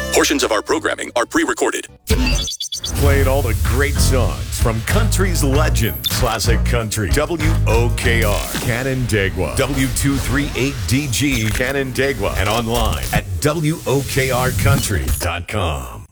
Portions of our programming are pre-recorded. Played all the great songs from country's legends. Classic Country, WOKR, Canandaigua, W238DG, Canandaigua, and online at WOKRCountry.com.